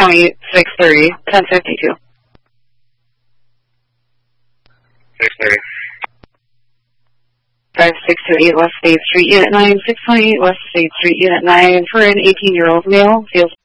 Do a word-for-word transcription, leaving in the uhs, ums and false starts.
County six thirty, ten fifty-two. six thirty. five six two eight West State Street, Unit nine, six twenty-eight West State Street, Unit nine, for an eighteen-year-old male, feels